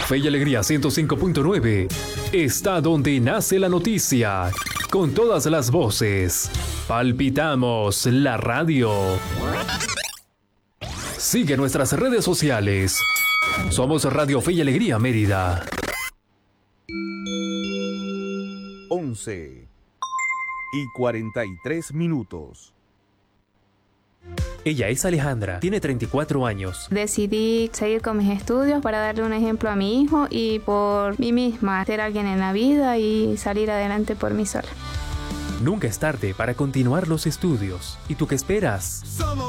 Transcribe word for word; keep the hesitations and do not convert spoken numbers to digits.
Fe y Alegría ciento cinco punto nueve está donde nace la noticia, con todas las voces. Palpitamos la radio. Sigue nuestras redes sociales. Somos Radio Fe y Alegría Mérida. once y cuarenta y tres minutos. Ella es Alejandra, tiene treinta y cuatro años. Decidí seguir con mis estudios para darle un ejemplo a mi hijo y por mí misma, ser alguien en la vida y salir adelante por mí sola. Nunca es tarde para continuar los estudios. ¿Y tú qué esperas?